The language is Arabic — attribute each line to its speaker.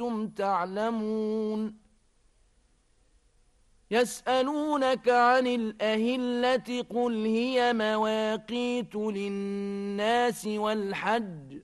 Speaker 1: كنتم تعلمون يسألونك عن الأهلة قل هي مواقيت للناس والحج